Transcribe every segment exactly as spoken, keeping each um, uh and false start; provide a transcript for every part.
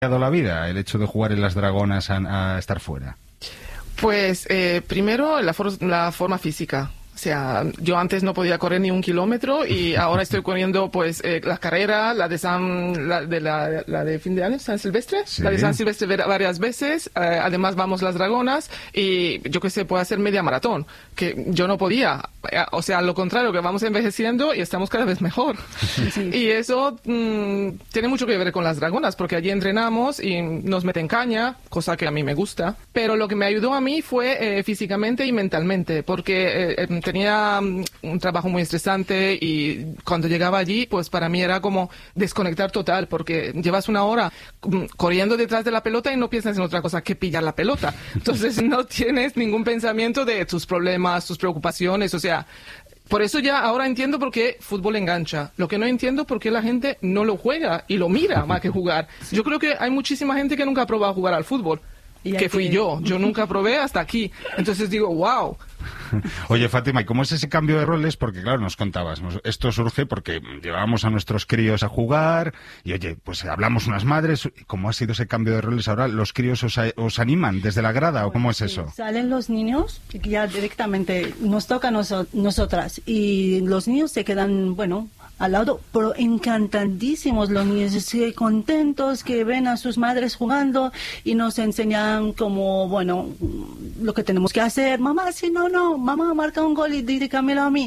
la vida el hecho de jugar en las Dragonas a, a estar fuera? Pues eh, primero la, for la forma física. O sea, yo antes no podía correr ni un kilómetro y ahora estoy corriendo pues eh, la carrera, la de San, la de la, la de fin de año, San Silvestre, sí. la de San Silvestre varias veces. Eh, además vamos las Dragonas y yo qué sé, puedo hacer media maratón, que yo no podía. O sea, lo contrario, que vamos envejeciendo y estamos cada vez mejor. Sí. Y eso mmm, tiene mucho que ver con las Dragonas, porque allí entrenamos y nos meten caña, cosa que a mí me gusta. Pero lo que me ayudó a mí fue eh, físicamente y mentalmente, porque eh, tenía um, un trabajo muy estresante y cuando llegaba allí, pues para mí era como desconectar total, porque llevas una hora um, corriendo detrás de la pelota y no piensas en otra cosa que pillar la pelota. Entonces no tienes ningún pensamiento de tus problemas, tus preocupaciones, o sea, por eso ya ahora entiendo por qué fútbol engancha. Lo que no entiendo por qué la gente no lo juega y lo mira más que jugar. Yo creo que hay muchísima gente que nunca ha probado a jugar al fútbol. Que fui yo. Yo nunca probé hasta aquí. Entonces digo, wow. Oye, Fátima, ¿y cómo es ese cambio de roles? Porque, claro, nos contabas, nos, esto surge porque llevábamos a nuestros críos a jugar y, oye, pues hablamos unas madres. ¿Cómo ha sido ese cambio de roles? ¿Ahora los críos os, os animan desde la grada o cómo es eso? Sí, salen los niños y ya directamente nos toca a noso nosotras y los niños se quedan, bueno, al lado, pero encantadísimos los niños, contentos que ven a sus madres jugando y nos enseñan como, bueno, lo que tenemos que hacer. Mamá, si no, no, mamá marca un gol y dígamelo a mí.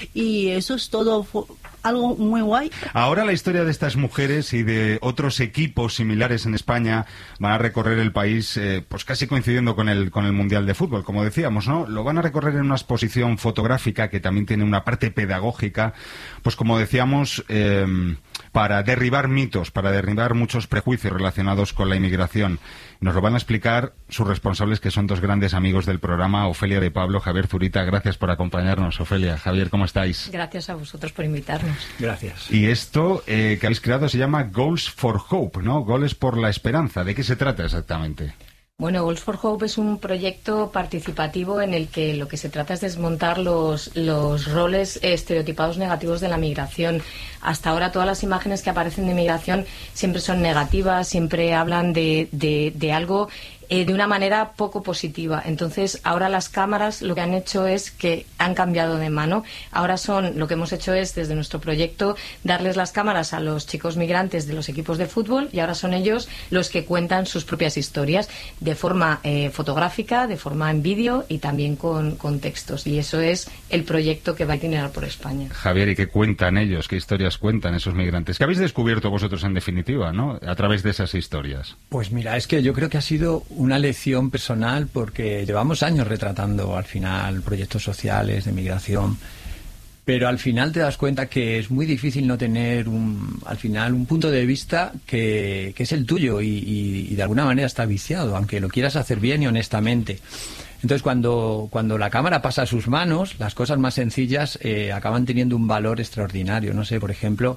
Y eso es todo algo muy guay. Ahora la historia de estas mujeres y de otros equipos similares en España van a recorrer el país, eh, pues casi coincidiendo con el con el Mundial de Fútbol, como decíamos, ¿no? Lo van a recorrer en una exposición fotográfica que también tiene una parte pedagógica, pues como decíamos, eh, para derribar mitos, para derribar muchos prejuicios relacionados con la inmigración. Nos lo van a explicar sus responsables, que son dos grandes amigos del programa, Ofelia de Pablo, Javier Zurita. Gracias por acompañarnos, Ofelia. Javier, ¿cómo estáis? Gracias a vosotros por invitarnos. Gracias. Y esto eh, que habéis creado se llama Goals for Hope, ¿no? Goles por la esperanza. ¿De qué se trata exactamente? Bueno, Goals for Hope es un proyecto participativo en el que lo que se trata es desmontar los, los roles estereotipados negativos de la migración. Hasta ahora todas las imágenes que aparecen de migración siempre son negativas, siempre hablan de, de, de algo eh, de una manera poco positiva. Entonces, ahora las cámaras lo que han hecho es que han cambiado de mano. Ahora son, lo que hemos hecho es, desde nuestro proyecto, darles las cámaras a los chicos migrantes de los equipos de fútbol y ahora son ellos los que cuentan sus propias historias de forma eh, fotográfica, de forma en vídeo y también con, con textos. Y eso es el proyecto que va a itinerar por España. Javier, ¿y qué cuentan ellos? ¿Qué historias cuentan esos migrantes? ¿Qué habéis descubierto vosotros en definitiva, ¿no? A través de esas historias. Pues mira, es que yo creo que ha sido una lección personal porque llevamos años retratando al final proyectos sociales de migración, pero al final te das cuenta que es muy difícil no tener un, al final un punto de vista que, que es el tuyo y, y, y de alguna manera está viciado, aunque lo quieras hacer bien y honestamente. Entonces, cuando, cuando la cámara pasa a sus manos, las cosas más sencillas eh, acaban teniendo un valor extraordinario. No sé, por ejemplo,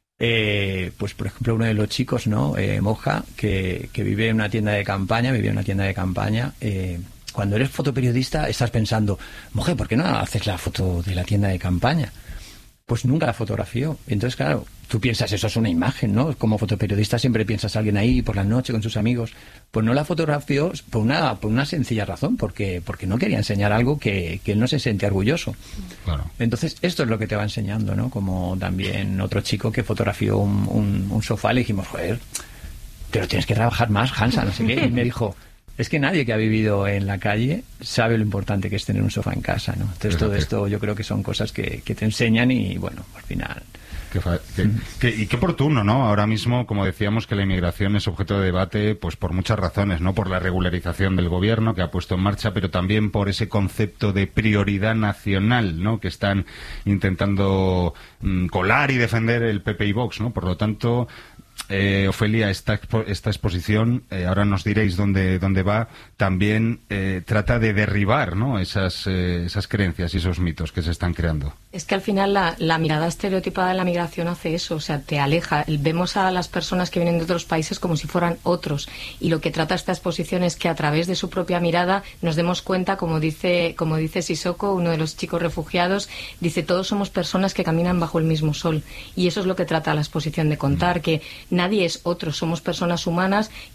eh, pues por ejemplo uno de los chicos, ¿no? Eh, Moja, que, que vive en una tienda de campaña, vivía en una tienda de campaña. Eh, cuando eres fotoperiodista estás pensando, Moja, ¿por qué no haces la foto de la tienda de campaña? Pues nunca la fotografió. Entonces, claro, tú piensas, eso es una imagen, ¿no? Como fotoperiodista siempre piensas a alguien ahí por la noche con sus amigos. Pues no la fotografió por una por una sencilla razón, porque porque no quería enseñar algo que, que él no se sentía orgulloso. Claro. Entonces, esto es lo que te va enseñando, ¿no? Como también otro chico que fotografió un, un, un sofá, le dijimos, joder, pero tienes que trabajar más, Hansa, no sé qué. Y me dijo, es que nadie que ha vivido en la calle sabe lo importante que es tener un sofá en casa, ¿no? Entonces, pero todo que... esto yo creo que son cosas que, que te enseñan y, bueno, al final... Que, que, que, y qué oportuno, ¿no? Ahora mismo, como decíamos, que la inmigración es objeto de debate pues por muchas razones, ¿no? Por la regularización del gobierno que ha puesto en marcha, pero también por ese concepto de prioridad nacional, ¿no? Que están intentando mmm, colar y defender el P P y Vox, ¿no? Por lo tanto... Eh, Ofelia, esta, esta exposición, eh, ahora nos diréis dónde, dónde va, también eh, trata de derribar, ¿no? esas, eh, esas creencias y esos mitos que se están creando. Es que al final la, la mirada estereotipada de la migración hace eso, o sea, te aleja. Vemos a las personas que vienen de otros países como si fueran otros, y lo que trata esta exposición es que a través de su propia mirada nos demos cuenta, como dice, como dice Sissoko, uno de los chicos refugiados, dice, todos somos personas que caminan bajo el mismo sol, y eso es lo que trata la exposición de contar, mm. que nadie es otro, somos personas humanas